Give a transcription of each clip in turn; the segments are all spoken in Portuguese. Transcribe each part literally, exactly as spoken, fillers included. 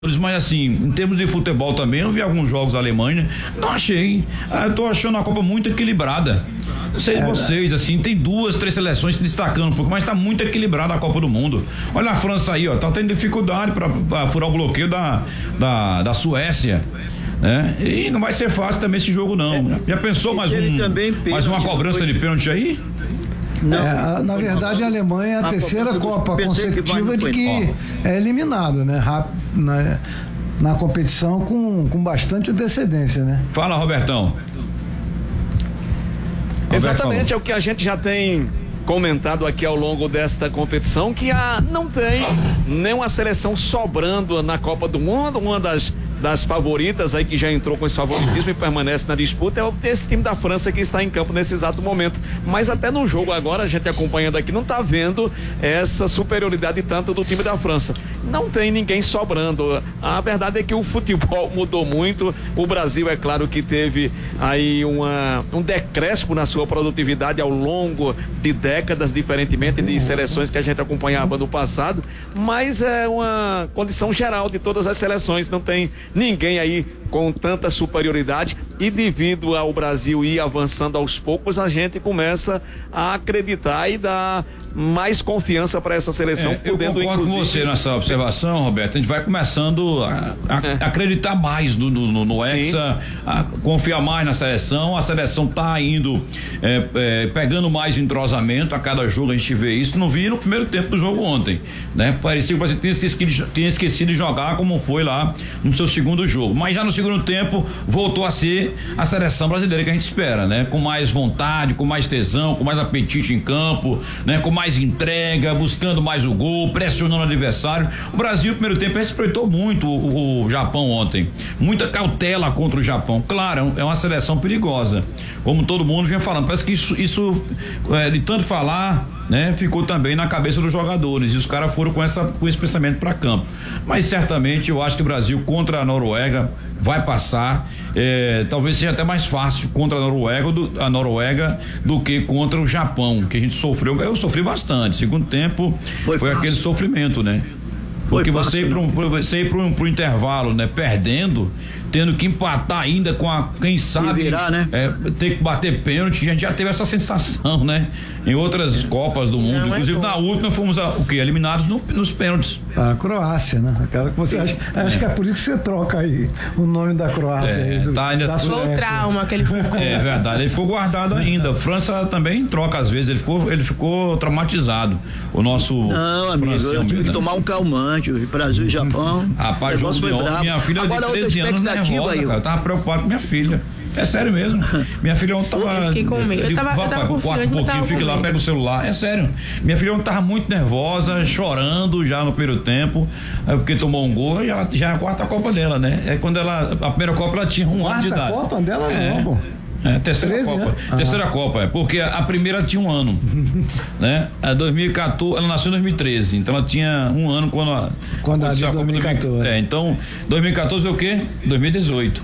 Mas assim, em termos de futebol também, eu vi alguns jogos da Alemanha, não achei, eu tô achando a Copa muito equilibrada. Não sei é, vocês, assim, tem duas, três seleções se destacando um pouco, mas tá muito equilibrada a Copa do Mundo. Olha a França aí, ó, tá tendo dificuldade pra, pra furar o bloqueio da, da, da Suécia. É, e não vai ser fácil também esse jogo não. É, já pensou mais um, mais uma cobrança foi... de pênalti aí? Não, é, na verdade a Alemanha é a, a terceira Copa, Copa consecutiva de que é eliminado, né? Na, na competição com, com bastante antecedência, né? Fala, Robertão. Exatamente, é o que a gente já tem comentado aqui ao longo desta competição, que a, não tem nenhuma seleção sobrando na Copa do Mundo. Uma das das favoritas aí que já entrou com esse favoritismo e permanece na disputa é esse time da França que está em campo nesse exato momento, mas até no jogo agora a gente acompanhando aqui não está vendo essa superioridade tanto do time da França, não tem ninguém sobrando. A verdade é que o futebol mudou muito, o Brasil é claro que teve aí uma, um decréscimo na sua produtividade ao longo de décadas, diferentemente de seleções que a gente acompanhava no passado, mas é uma condição geral de todas as seleções, não tem ninguém aí com tanta superioridade, e devido ao Brasil ir avançando aos poucos, a gente começa a acreditar e dar mais confiança para essa seleção, é, podendo, eu concordo inclusive... com você nessa observação, Roberto. A gente vai começando a, a é. acreditar mais no, no, no Hexa, a confiar mais na seleção. A seleção tá indo é, é, pegando mais entrosamento a cada jogo, a gente vê isso. Não vi no primeiro tempo do jogo ontem, né? Parecia que o Brasil tinha esquecido, tinha esquecido de jogar como foi lá no seu segundo jogo, mas já no segundo tempo voltou a ser a seleção brasileira que a gente espera, né? Com mais vontade, com mais tesão, com mais apetite em campo, né? Com mais mais entrega, buscando mais o gol, pressionando o adversário. O Brasil, no primeiro tempo, respeitou muito o, o Japão ontem. Muita cautela contra o Japão. Claro, é uma seleção perigosa. Como todo mundo vinha falando. Parece que isso, isso é, de tanto falar, né, ficou também na cabeça dos jogadores. E os caras foram com, essa, com esse pensamento para campo. Mas certamente eu acho que o Brasil contra a Noruega vai passar. É, talvez seja até mais fácil contra a Noruega, do, a Noruega do que contra o Japão, que a gente sofreu. Eu sofri bastante. Segundo tempo foi, foi aquele sofrimento, né? Porque você ir para um, você ir para um, para um intervalo, né, perdendo, tendo que empatar ainda com a, quem sabe, virar, né? é, ter que bater pênalti, a gente já teve essa sensação, né? Em outras Copas do Mundo, não, inclusive é na última fomos a, o quê? Eliminados no, nos pênaltis. A Croácia, né? Aquela que você acha, é. acho que é por isso que você troca aí o nome da Croácia. É, aí do, tá ainda da foi o trauma que ele ficou. É verdade, ele ficou guardado ainda. França também troca às vezes, ele ficou, ele ficou traumatizado. O nosso. Não, amigo, eu tive que tomar um calmante, o Brasil e Japão. Rapaz, jogo de ontem, minha filha Agora, de treze anos nervosa, cara, eu tava preocupado com minha filha. É sério mesmo. Minha filha ontem tava. Eu fiquei com medo. Eu tava, vai, eu tava quarto, um pouquinho, fica lá, pega o celular. É sério. Minha filha ontem tava muito nervosa, chorando já no primeiro tempo, porque tomou um gol, e ela já é a quarta Copa dela, né? É quando ela. A primeira Copa ela tinha um ano de idade. A quarta Copa dela é. não, pô. É, terceira treze, Copa. Né? Terceira ah. Copa, é. Porque a, a primeira tinha um ano. Né? A dois mil e quatorze, ela nasceu em dois mil e treze, então ela tinha um ano quando a. Quando a de dois mil e quatorze. É, então, dois mil e quatorze é o quê? dois mil e dezoito.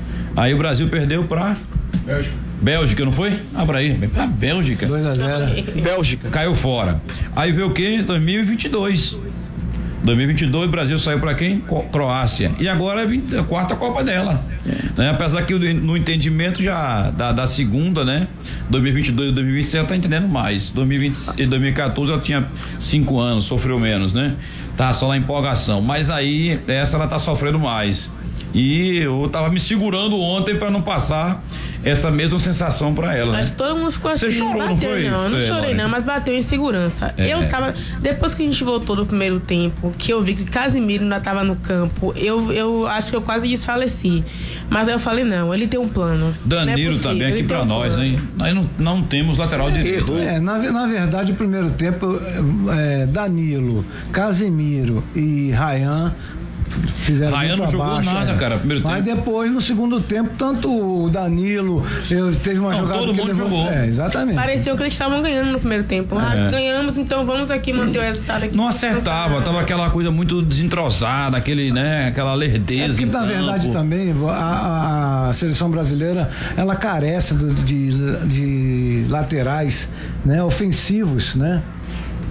Aí o Brasil perdeu pra. Bélgica. Bélgica, não foi? Abra aí. Pra Bélgica. dois a zero. Bélgica. Caiu fora. Aí veio o quê? dois mil e vinte e dois. dois mil e vinte e dois, o Brasil saiu pra quem? Croácia. E agora é a quarta Copa dela. É. Né? Apesar que no entendimento já da, da segunda, né? dois mil e vinte e dois e dois mil e vinte e sete tá entendendo mais. dois mil e vinte e dois mil e quatorze ela tinha cinco anos, sofreu menos, né? Tá só na empolgação. Mas aí, essa ela tá sofrendo mais. E eu tava me segurando ontem para não passar essa mesma sensação para ela. Mas né? todo mundo ficou assim. Você chorou, bateu, não foi? Não, eu não é, chorei não, mas bateu em segurança. É. Eu tava, depois que a gente voltou do primeiro tempo, que eu vi que Casimiro ainda tava no campo, eu, eu acho que eu quase desfaleci. Mas aí eu falei, não, ele tem um plano. Danilo é também aqui para um nós, plano. Hein? Nós não, não temos lateral é, direito. É, na, na verdade, o primeiro tempo, é, Danilo, Casimiro e Ryan fizeram Ryan não jogou abaixo, nada, é. cara, primeiro Mas tempo. depois, no segundo tempo, tanto o Danilo, eu, teve uma não, jogada todo que mundo levou, jogou. É, exatamente. Pareceu que eles estavam ganhando no primeiro tempo. Ah, é. ganhamos, então vamos aqui manter o resultado aqui. Não acertava, tava aquela coisa muito desentrosada, aquele, né, aquela lerdeza. É que, na verdade, também, a, a seleção brasileira, ela carece do, de, de laterais, né, ofensivos, né?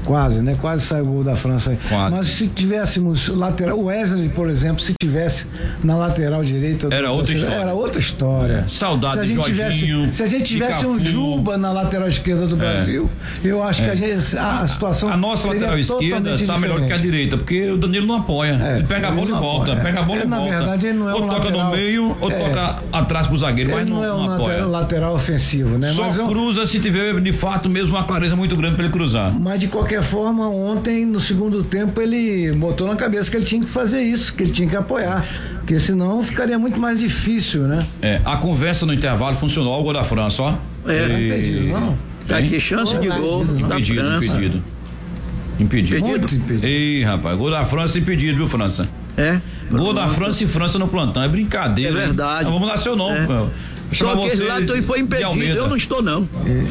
Quase, né? Quase saiu o gol da França. Quase. Mas se tivéssemos lateral, o Wesley, por exemplo, se tivesse na lateral direita, era outra história. Era outra história. Saudade se a gente de Jorginho, tivesse, se a gente tivesse um Juba na lateral esquerda do é. Brasil, eu acho é. que a, gente, a, a situação a nossa lateral esquerda está melhor que a direita, porque o Danilo não apoia. É, ele pega a bola e volta, apoia. pega a bola é, e na volta. Na verdade, ele não é ou um toca lateral, no meio, ou é, toca atrás pro zagueiro, mas não, não é um não apoia. Lateral, lateral ofensivo, né? Só mas cruza eu... se tiver de fato mesmo uma clareza muito grande para ele cruzar. Mas de qualquer forma, ontem no segundo tempo ele botou na cabeça que ele tinha que fazer isso, que ele tinha que apoiar, porque senão ficaria muito mais difícil, né? É, a conversa no intervalo funcionou, o gol da França, ó. É, não impedido, não. Tá aqui chance oh, de gol. Impedido, da impedido. Impedido. Muito impedido. Ei, rapaz, gol da França impedido, viu, França? É. Gol da França e França no plantão, é brincadeira. É verdade. Então, vamos dar seu nome, é. Só que esse lá tô impedido, eu não estou não.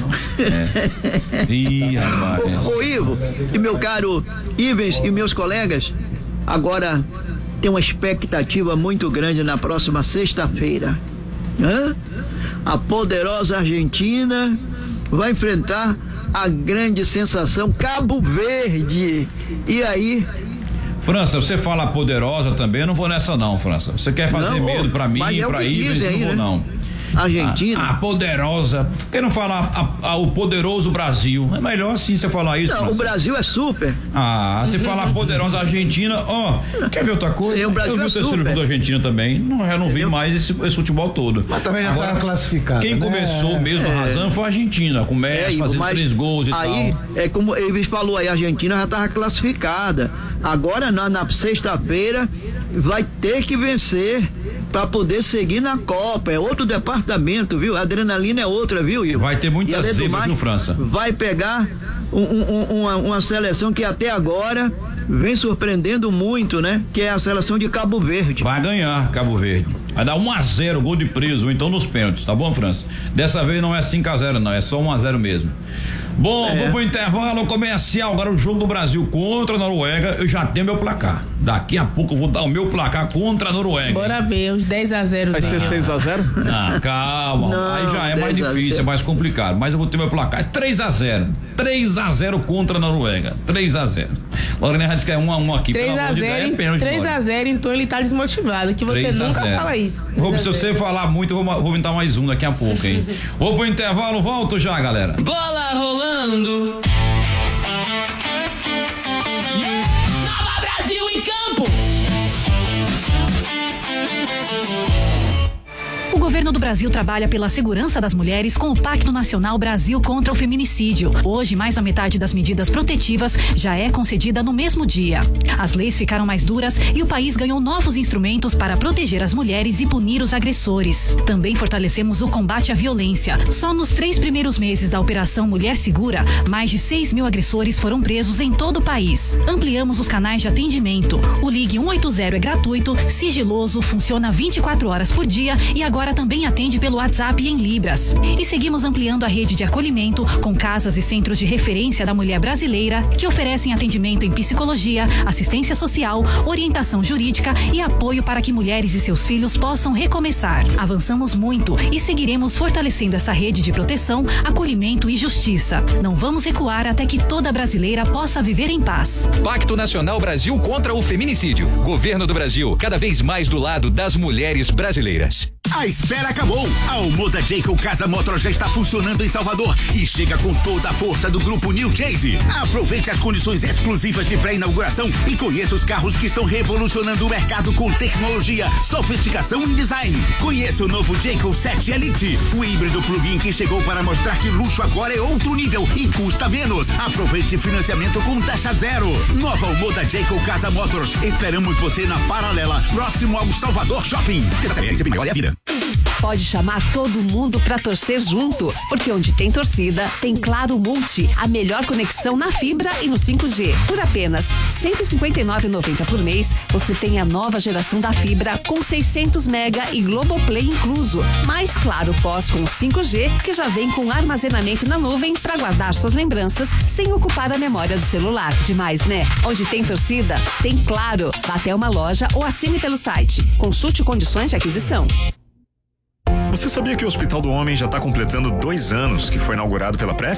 É. Ih, rapaz. Ô, ô Ivo, e meu caro Ivens e meus colegas, agora tem uma expectativa muito grande na próxima sexta-feira. Hã? A poderosa Argentina vai enfrentar a grande sensação Cabo Verde. E aí? França, você fala poderosa também, eu não vou nessa não, França. Você quer fazer não, medo pra mim, é pra Ives, eu não vou, né? Não. Argentina. A, a poderosa. Por que não falar a, a, o poderoso Brasil? É melhor assim você falar isso. Não, França. O Brasil é super. Ah, você fala a poderosa Argentina, ó. Oh, quer ver outra coisa? Sim, o Brasil eu vi é o terceiro jogo da Argentina também. Não, eu não vi mais esse, esse futebol todo. Mas também já estava classificado. Quem né? começou mesmo é. arrasando foi a Argentina. Começa é, fazendo três gols e aí, tal. É como ele falou aí, a Argentina já estava classificada. Agora na, na sexta-feira vai ter que vencer para poder seguir na Copa. É outro departamento, viu? A adrenalina é outra, viu, Ivo? Vai ter muita zebra, viu, França? Vai pegar um, um, uma, uma seleção que até agora vem surpreendendo muito, né? Que é a seleção de Cabo Verde. Vai ganhar Cabo Verde. Vai dar um a zero, gol de preso, ou então nos pênaltis, tá bom, França? Dessa vez não é cinco a zero, não, é só um a zero mesmo. Bom, é. vamos pro intervalo comercial. Agora o jogo do Brasil contra a Noruega, eu já tenho meu placar. Daqui a pouco eu vou dar o meu placar contra a Noruega. Bora ver, os dez a zero. Vai ser seis a zero? Não, calma. Não, aí já é mais difícil, é mais complicado. Mas eu vou ter meu placar. É três a zero. três a zero contra a Noruega. três a zero. Lorena disse que é um a um aqui. três a zero, três a zero, então ele tá desmotivado. Que você nunca fala isso. Vou, se você falar muito, eu vou, vou inventar mais um daqui a pouco, hein? Vou pro intervalo, volto já, galera. Bola rolando. Nova Brasil em campo. O governo do Brasil trabalha pela segurança das mulheres com o Pacto Nacional Brasil contra o Feminicídio. Hoje, mais da metade das medidas protetivas já é concedida no mesmo dia. As leis ficaram mais duras e o país ganhou novos instrumentos para proteger as mulheres e punir os agressores. Também fortalecemos o combate à violência. Só nos três primeiros meses da Operação Mulher Segura, mais de seis mil agressores foram presos em todo o país. Ampliamos os canais de atendimento. O Ligue cento e oitenta é gratuito, sigiloso, funciona vinte e quatro horas por dia e agora também atende pelo WhatsApp e em Libras. E seguimos ampliando a rede de acolhimento com casas e centros de referência da mulher brasileira que oferecem atendimento em psicologia, assistência social, orientação jurídica e apoio para que mulheres e seus filhos possam recomeçar. Avançamos muito e seguiremos fortalecendo essa rede de proteção, acolhimento e justiça. Não vamos recuar até que toda brasileira possa viver em paz. Pacto Nacional Brasil contra o Feminicídio. Governo do Brasil, cada vez mais do lado das mulheres brasileiras. A espera acabou. A Omoda Jayco Casa Motors já está funcionando em Salvador e chega com toda a força do grupo New Chase. Aproveite as condições exclusivas de pré-inauguração e conheça os carros que estão revolucionando o mercado com tecnologia, sofisticação e design. Conheça o novo Jayco sete Elite, o híbrido plug-in que chegou para mostrar que luxo agora é outro nível e custa menos. Aproveite financiamento com taxa zero. Nova Omoda Jayco Casa Motors. Esperamos você na Paralela, próximo ao Salvador Shopping. Essa melhor é a vida. Pode chamar todo mundo pra torcer junto, porque onde tem torcida, tem Claro Multi, a melhor conexão na fibra e no cinco G. Por apenas cento e cinquenta e nove reais e noventa centavos por mês, você tem a nova geração da fibra com seiscentos mega e Globoplay incluso. Mais Claro Pós com cinco G, que já vem com armazenamento na nuvem para guardar suas lembranças sem ocupar a memória do celular. Demais, né? Onde tem torcida, tem Claro. Vá até uma loja ou assine pelo site. Consulte condições de aquisição. Você sabia que o Hospital do Homem já está completando dois anos que foi inaugurado pela Prefis?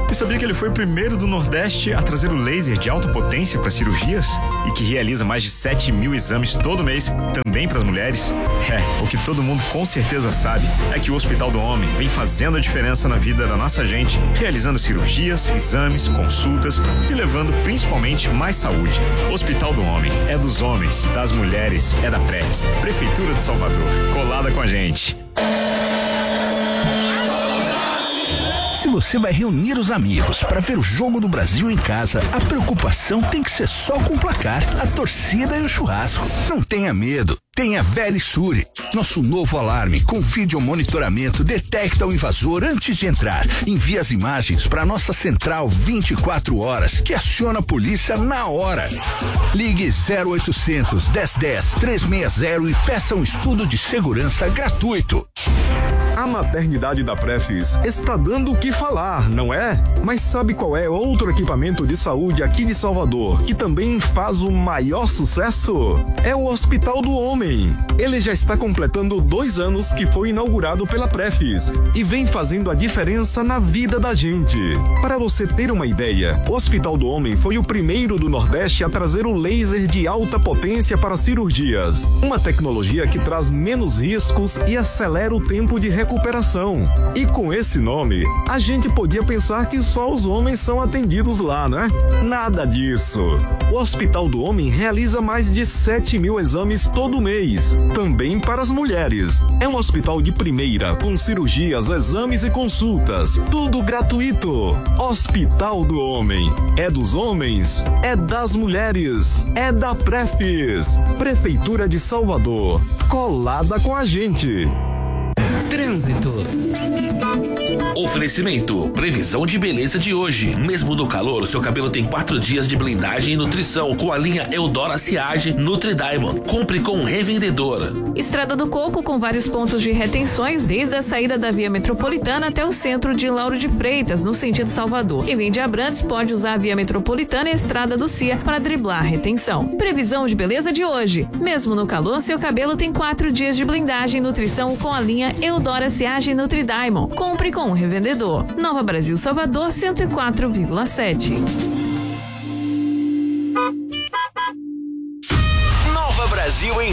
E sabia que ele foi o primeiro do Nordeste a trazer o laser de alta potência para cirurgias? E que realiza mais de sete mil exames todo mês, também para as mulheres? É, o que todo mundo com certeza sabe é que o Hospital do Homem vem fazendo a diferença na vida da nossa gente, realizando cirurgias, exames, consultas e levando principalmente mais saúde. Hospital do Homem é dos homens, das mulheres, é da Prefis, Prefeitura de Salvador, colada com a gente. Se você vai reunir os amigos para ver o jogo do Brasil em casa, a preocupação tem que ser só com o placar, a torcida e o churrasco. Não tenha medo. Tenha Verisure. Nosso novo alarme com vídeo monitoramento detecta o invasor antes de entrar. Envia as imagens para nossa central vinte e quatro horas, que aciona a polícia na hora. Ligue zero oitocentos, dez dez, trezentos e sessenta e peça um estudo de segurança gratuito. A maternidade da Prefis está dando o que falar, não é? Mas sabe qual é outro equipamento de saúde aqui de Salvador que também faz o maior sucesso? É o Hospital do Homem. Ele já está completando dois anos que foi inaugurado pela Prefis e vem fazendo a diferença na vida da gente. Para você ter uma ideia, o Hospital do Homem foi o primeiro do Nordeste a trazer o laser de alta potência para cirurgias, uma tecnologia que traz menos riscos e acelera o tempo de recuperação. E com esse nome, a gente podia pensar que só os homens são atendidos lá, né? Nada disso. O Hospital do Homem realiza mais de sete mil exames todo mês, também para as mulheres. É um hospital de primeira, com cirurgias, exames e consultas, tudo gratuito. Hospital do Homem. É dos homens, é das mulheres, é da Prefis, Prefeitura de Salvador, colada com a gente. Trânsito. Oferecimento, previsão de beleza de hoje. Mesmo no calor, seu cabelo tem quatro dias de blindagem e nutrição com a linha Eudora Siage Nutri Diamond. Compre com um revendedor. Estrada do Coco com vários pontos de retenções, desde a saída da Via Metropolitana até o centro de Lauro de Freitas, no sentido Salvador. Quem vem de Abrantes pode usar a Via Metropolitana e a Estrada do Cia para driblar a retenção. Previsão de beleza de hoje. Mesmo no calor, seu cabelo tem quatro dias de blindagem e nutrição com a linha Eudora Siage Nutri Diamond. Compre com um revendedor. Nova Brasil Salvador cento e quatro vírgula sete. Nova Brasil em